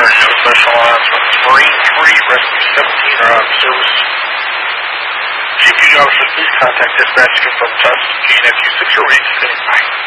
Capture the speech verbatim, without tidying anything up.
American Special Alliance Marine three, Rescue seventeen are out of service. G P officer, please contact dispatch to confirm tasks G N F U six or eight.